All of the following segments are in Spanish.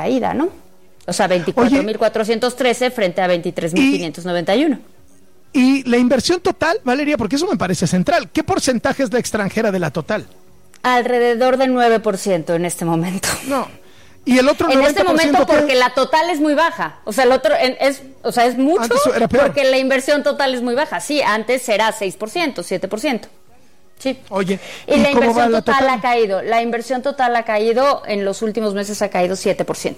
caída, ¿no? O sea, 24.413 frente a 23.591. Y la inversión total, Valeria, porque eso me parece central, ¿qué porcentaje es la extranjera de la total? Alrededor del 9% en este momento. No. Y el otro 90%. En este momento porque la total es muy baja. O sea, el otro es mucho porque la inversión total es muy baja. Sí, antes era 6%, 7%. Sí. Oye, y la inversión total ha caído. La inversión total ha caído, en los últimos meses ha caído 7%.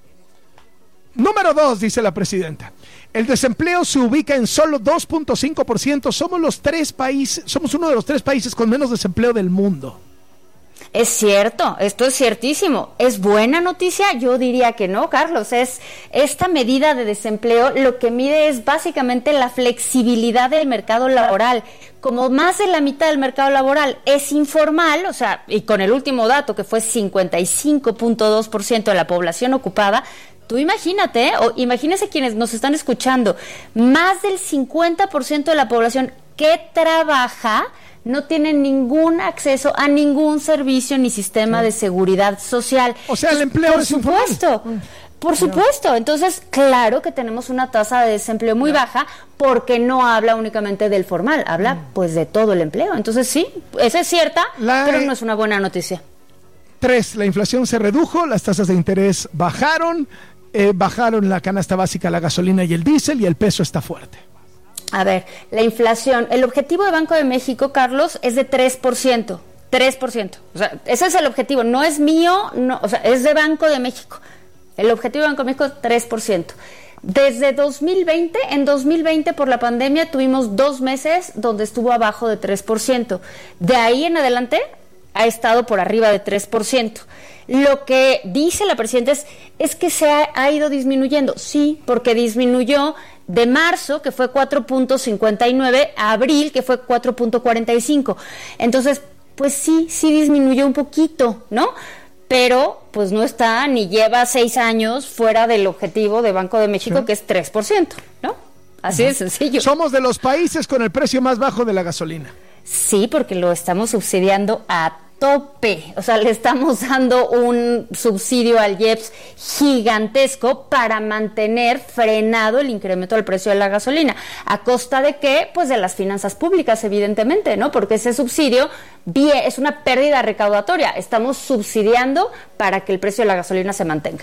Número 2, dice la presidenta. El desempleo se ubica en solo 2.5%. Somos uno de los 3 países con menos desempleo del mundo. Es cierto, esto es ciertísimo. ¿Es buena noticia? Yo diría que no, Carlos. Esta medida de desempleo lo que mide es básicamente la flexibilidad del mercado laboral. Como más de la mitad del mercado laboral es informal, o sea, y con el último dato que fue 55.2% de la población ocupada, tú imagínate, o imagínense quienes nos están escuchando, más del 50% de la población que trabaja no tienen ningún acceso a ningún servicio ni sistema de seguridad social. O sea, el empleo es informal. Por supuesto. Entonces, claro que tenemos una tasa de desempleo muy baja porque no habla únicamente del formal, habla pues de todo el empleo. Entonces, sí, esa es cierta, pero no es una buena noticia. 3, la inflación se redujo, las tasas de interés bajaron la canasta básica, la gasolina y el diésel, y el peso está fuerte. A ver, la inflación, el objetivo de Banco de México, Carlos, es de 3%. 3%. O sea, ese es el objetivo, no es mío, no, o sea, es de Banco de México. El objetivo de Banco de México es 3%. Desde 2020, en 2020 por la pandemia tuvimos 2 meses donde estuvo abajo de 3%. De ahí en adelante ha estado por arriba de 3%. Lo que dice la presidenta es que se ha ido disminuyendo. Sí, porque disminuyó de marzo, que fue 4.59, a abril, que fue 4.45. Entonces, pues sí disminuyó un poquito, ¿no? Pero pues no está ni lleva 6 años fuera del objetivo de Banco de México, que es 3%, ¿no? Así de sencillo. Somos de los países con el precio más bajo de la gasolina. Sí, porque lo estamos subsidiando a tope, o sea, le estamos dando un subsidio al IEPS gigantesco para mantener frenado el incremento del precio de la gasolina. ¿A costa de qué? Pues de las finanzas públicas, evidentemente, ¿no? Porque ese subsidio es una pérdida recaudatoria. Estamos subsidiando para que el precio de la gasolina se mantenga.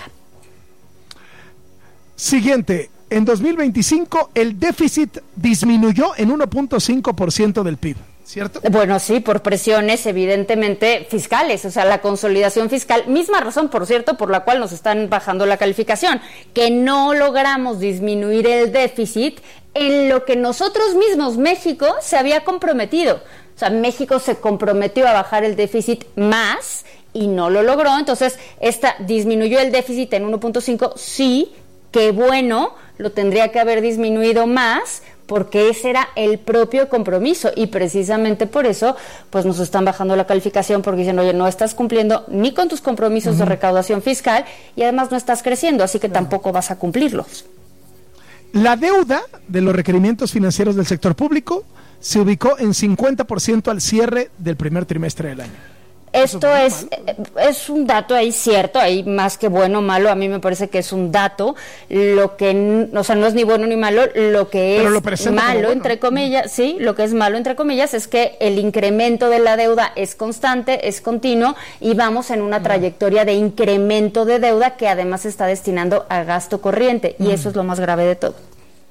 Siguiente, en 2025 el déficit disminuyó en 1.5% del PIB. ¿Cierto? Bueno, sí, por presiones evidentemente fiscales, o sea, la consolidación fiscal, misma razón, por cierto, por la cual nos están bajando la calificación, que no logramos disminuir el déficit en lo que nosotros mismos, México, se había comprometido. O sea, México se comprometió a bajar el déficit más y no lo logró, entonces disminuyó el déficit en 1.5, sí, qué bueno, lo tendría que haber disminuido más, porque ese era el propio compromiso y precisamente por eso pues nos están bajando la calificación porque dicen, oye, no estás cumpliendo ni con tus compromisos de recaudación fiscal y además no estás creciendo, así que tampoco vas a cumplirlos. La deuda de los requerimientos financieros del sector público se ubicó en 50% al cierre del primer trimestre del año. Esto es un dato ahí cierto, ahí más que bueno o malo, a mí me parece que es un dato, lo que, o sea, no es ni bueno ni malo, lo que es malo, bueno, entre comillas, sí, lo que es malo, entre comillas, es que el incremento de la deuda es constante, es continuo, y vamos en una trayectoria de incremento de deuda que además se está destinando a gasto corriente, y eso es lo más grave de todo.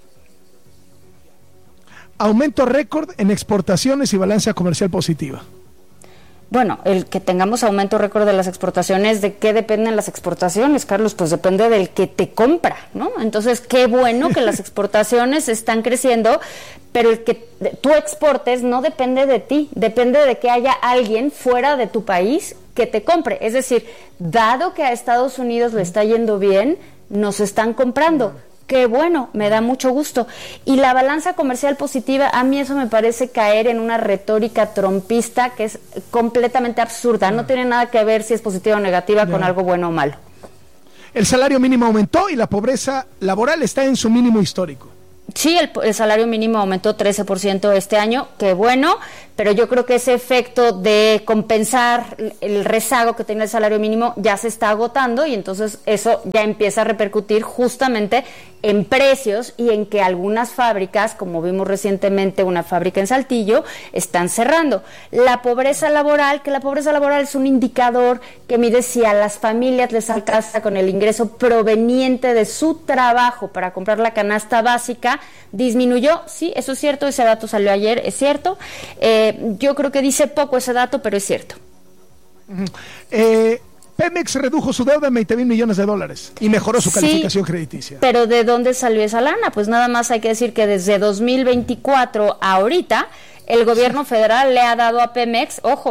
Aumento récord en exportaciones y balanza comercial positiva. Bueno, el que tengamos aumento récord de las exportaciones, ¿de qué dependen las exportaciones, Carlos? Pues depende del que te compra, ¿no? Entonces, qué bueno que las exportaciones están creciendo, pero el que tú exportes no depende de ti, depende de que haya alguien fuera de tu país que te compre. Es decir, dado que a Estados Unidos le está yendo bien, nos están comprando. Qué bueno, me da mucho gusto. Y la balanza comercial positiva, a mí eso me parece caer en una retórica trompista que es completamente absurda. No tiene nada que ver si es positiva o negativa con algo bueno o malo. El salario mínimo aumentó y la pobreza laboral está en su mínimo histórico. Sí, el salario mínimo aumentó 13% este año, qué bueno, pero yo creo que ese efecto de compensar el rezago que tiene el salario mínimo ya se está agotando y entonces eso ya empieza a repercutir justamente en precios y en que algunas fábricas, como vimos recientemente una fábrica en Saltillo, están cerrando. La pobreza laboral es un indicador que mide si a las familias les alcanza con el ingreso proveniente de su trabajo para comprar la canasta básica, disminuyó, sí, eso es cierto, ese dato salió ayer, es cierto. Yo creo que dice poco ese dato, pero es cierto. Pemex redujo su deuda en $20,000 millones y mejoró su calificación crediticia. Pero ¿de dónde salió esa lana? Pues nada más hay que decir que desde 2024 a ahorita, el gobierno federal le ha dado a Pemex, ojo,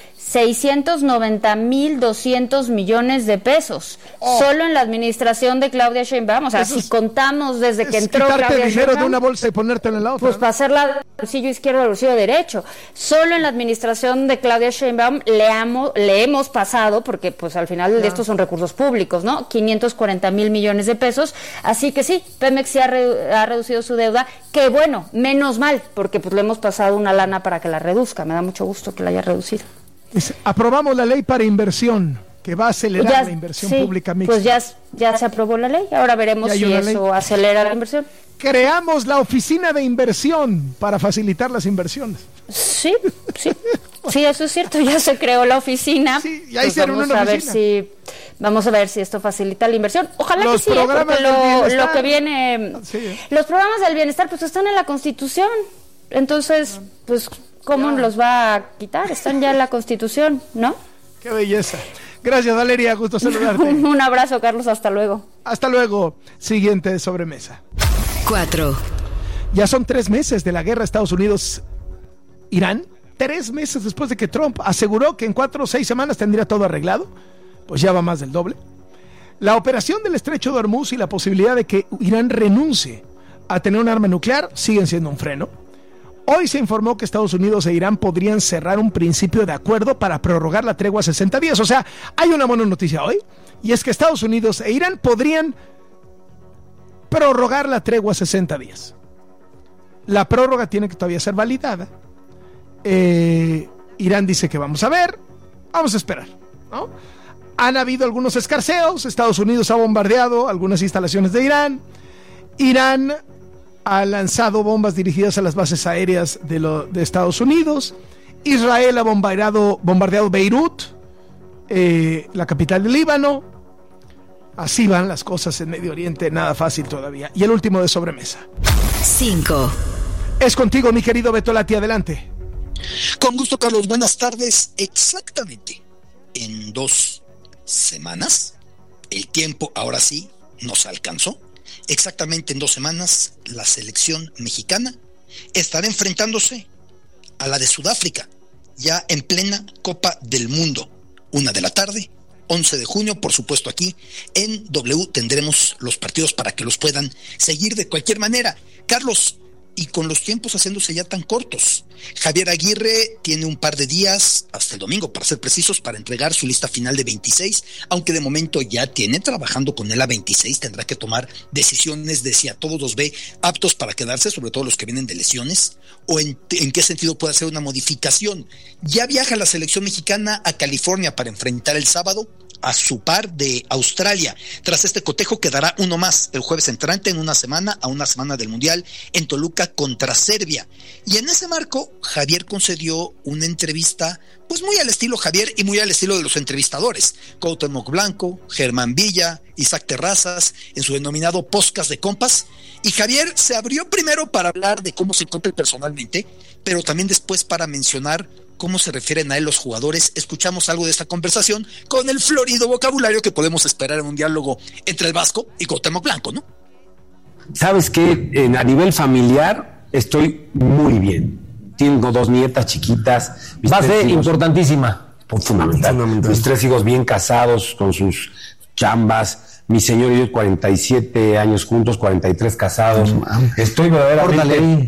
690,200 millones de pesos. Solo en la administración de Claudia Sheinbaum. O sea, si contamos desde que entró Claudia Sheinbaum, dinero de una bolsa y ponértelo en la otra. Pues para hacerla del bolsillo izquierdo al bolsillo derecho. Solo en la administración de Claudia Sheinbaum le hemos pasado, porque pues al final de estos son recursos públicos, ¿no? 540,000 millones de pesos. Así que sí, Pemex sí ha reducido su deuda. Que bueno, menos mal, porque pues le hemos pasado una lana para que la reduzca. Me da mucho gusto que la haya reducido. Aprobamos la ley para inversión, que va a acelerar la inversión pública mixta. Pues ya se aprobó la ley, ahora veremos si eso acelera la inversión. Creamos la oficina de inversión para facilitar las inversiones. Sí, eso es cierto, ya se creó la oficina. Sí, ya hicieron una oficina. Vamos a ver si esto facilita la inversión. Ojalá los que sí, programas porque lo que viene... Los programas del bienestar pues están en la Constitución, entonces pues... ¿Cómo los va a quitar? Están ya en la Constitución, ¿no? ¡Qué belleza! Gracias, Valeria, gusto saludarte. Un abrazo, Carlos, hasta luego. Hasta luego. Siguiente sobremesa. 4. Ya son 3 meses de la guerra Estados Unidos-Irán. 3 meses después de que Trump aseguró que en 4 o 6 semanas tendría todo arreglado. Pues ya va más del doble. La operación del Estrecho de Hormuz y la posibilidad de que Irán renuncie a tener un arma nuclear siguen siendo un freno. Hoy se informó que Estados Unidos e Irán podrían cerrar un principio de acuerdo para prorrogar la tregua a 60 días. O sea, hay una buena noticia hoy, y es que Estados Unidos e Irán podrían prorrogar la tregua a 60 días. La prórroga tiene que todavía ser validada. Irán dice que vamos a esperar, ¿no? Han habido algunos escarceos, Estados Unidos ha bombardeado algunas instalaciones de Irán. Irán ha lanzado bombas dirigidas a las bases aéreas de Estados Unidos. Israel ha bombardeado Beirut, la capital del Líbano. Así van las cosas en Medio Oriente, nada fácil todavía. Y el último de sobremesa. 5. Es contigo, mi querido Beto Lati, adelante. Con gusto, Carlos, buenas tardes. Exactamente en 2 semanas, el tiempo ahora sí nos alcanzó. Exactamente en 2 semanas, la selección mexicana estará enfrentándose a la de Sudáfrica, ya en plena Copa del Mundo. 1:00 p.m, 11 de junio, por supuesto aquí en W tendremos los partidos para que los puedan seguir de cualquier manera. Carlos, y con los tiempos haciéndose ya tan cortos, Javier Aguirre tiene un par de días, hasta el domingo para ser precisos, para entregar su lista final de 26, aunque de momento ya tiene trabajando con él a 26, tendrá que tomar decisiones de si a todos los ve aptos para quedarse, sobre todo los que vienen de lesiones, o en qué sentido puede hacer una modificación. Ya viaja la selección mexicana a California para enfrentar el sábado a su par de Australia. Tras este cotejo quedará uno más el jueves entrante, en una semana del Mundial, en Toluca contra Serbia. Y en ese marco, Javier concedió una entrevista pues muy al estilo Javier y muy al estilo de los entrevistadores, Cuauhtémoc Blanco, Germán Villa, Isaac Terrazas, en su denominado podcast de compas. Y Javier se abrió primero para hablar de cómo se encuentra personalmente, pero también después para mencionar cómo se refieren a él los jugadores. Escuchamos algo de esta conversación con el florido vocabulario que podemos esperar en un diálogo entre el Vasco y Cuauhtémoc Blanco, ¿no? Sabes que a nivel familiar estoy muy bien. Tengo 2 nietas chiquitas. Base importantísima. Fundamental. Mis 3 hijos bien casados con sus chambas. Mi señor y yo 47 años juntos, 43 casados. Estoy verdaderamente...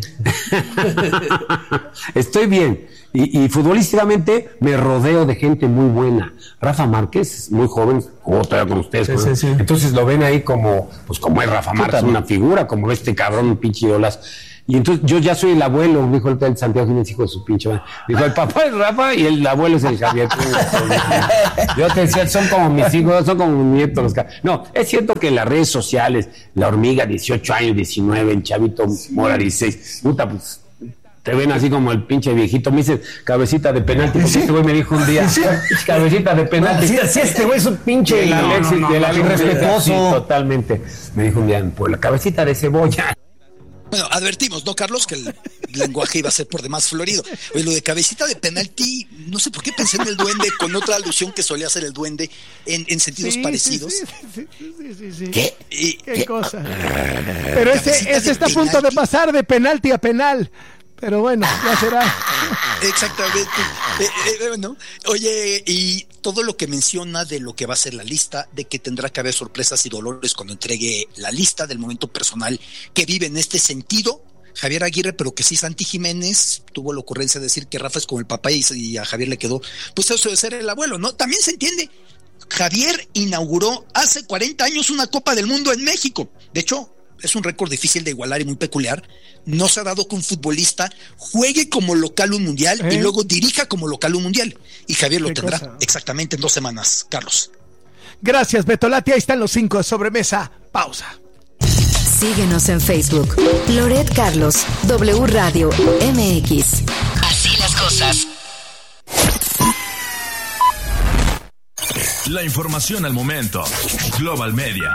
Estoy bien. Y futbolísticamente me rodeo de gente muy buena. Rafa Márquez, muy joven, jugó todavía con ustedes. Sí. Entonces lo ven ahí como es Rafa Márquez, una figura, como este cabrón, un pinche ídolas. Y entonces yo ya soy el abuelo, dijo el Santiago Jiménez, hijo de su pinche madre. Dijo, el papá es Rafa y el abuelo es el Javier. Yo te decía, son como mis hijos, son como mis nietos. No, es cierto que en las redes sociales, la hormiga, 18 años, 19, el chavito Mora, 16, puta, pues... Te ven así como el pinche viejito. Me dice cabecita de penalti, porque este güey me dijo un día, cabecita de penalti. Sí, este güey es un pinche irrespetuoso. Sí, totalmente. Me dijo un día, pues la cabecita de cebolla. Bueno, advertimos, ¿no, Carlos? Que el lenguaje iba a ser por demás florido. Oye, lo de cabecita de penalti, no sé por qué pensé en el duende con otra alusión que solía hacer el duende en sentidos parecidos. Sí. ¿Qué cosa? Pero este está a punto de pasar de penalti a penal. Pero bueno, ya será. Exactamente. Bueno, oye, y todo lo que menciona de lo que va a ser la lista, de que tendrá que haber sorpresas y dolores cuando entregue la lista, del momento personal que vive en este sentido, Javier Aguirre, pero que sí Santi Jiménez tuvo la ocurrencia de decir que Rafa es como el papá y a Javier le quedó, pues eso de ser el abuelo, ¿no? También se entiende. Javier inauguró hace 40 años una Copa del Mundo en México. De hecho, es un récord difícil de igualar y muy peculiar. No se ha dado que un futbolista juegue como local un mundial y luego dirija como local un mundial. Y Javier lo tendrá exactamente en 2 semanas, Carlos. Gracias, Betolati. Ahí están los 5 de sobremesa. Pausa. Síguenos en Facebook. Loret Carlos, W Radio MX. Así las cosas. La información al momento. Global Media.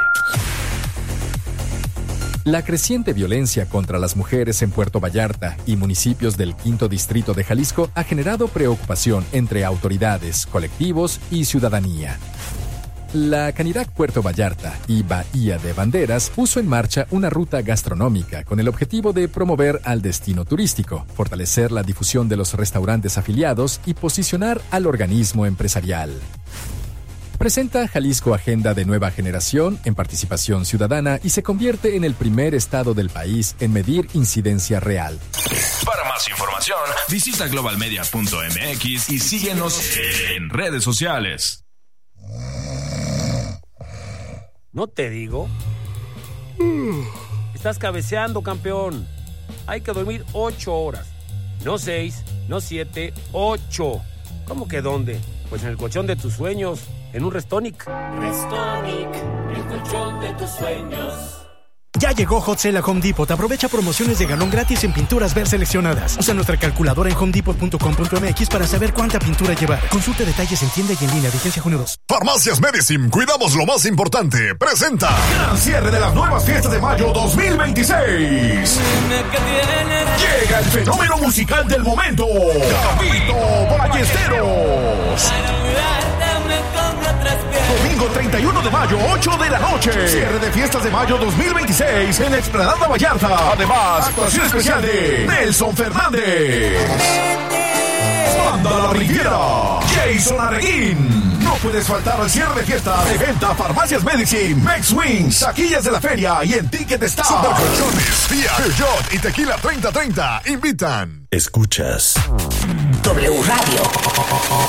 La creciente violencia contra las mujeres en Puerto Vallarta y municipios del Quinto Distrito de Jalisco ha generado preocupación entre autoridades, colectivos y ciudadanía. La Canirac Puerto Vallarta y Bahía de Banderas puso en marcha una ruta gastronómica con el objetivo de promover al destino turístico, fortalecer la difusión de los restaurantes afiliados y posicionar al organismo empresarial. Presenta Jalisco Agenda de Nueva Generación en participación ciudadana y se convierte en el primer estado del país en medir incidencia real. Para más información, visita globalmedia.mx y síguenos en redes sociales. ¿No te digo? Estás cabeceando, campeón. Hay que dormir 8 horas. No 6, no 7, 8. ¿Cómo que dónde? Pues en el colchón de tus sueños. En un Restonic. Restonic, el colchón de tus sueños. Ya llegó Hot Sale a Home Depot. Aprovecha promociones de galón gratis en pinturas Ver seleccionadas. Usa nuestra calculadora en homedepot.com.mx para saber cuánta pintura llevar. Consulta detalles en tienda y en línea. Vigencia junio 2. Farmacias Medicine, cuidamos lo más importante. Presenta gran cierre de las nuevas fiestas de mayo 2026. Llega el fenómeno musical del momento, Gabito Ballesteros. Domingo 31 de mayo, 8 de la noche. Cierre de fiestas de mayo 2026 en Explanada Vallarta. Además, actuación especial de Nelson Fernández. Banda La Riviera. Jason Arreguín. No puedes faltar al cierre de fiesta de venta Farmacias Medicine, Mex Wings, taquillas de la feria y en Ticket Star. Supercolchones, Fiat, Peugeot y Tequila 3030 invitan. Escuchas W Radio.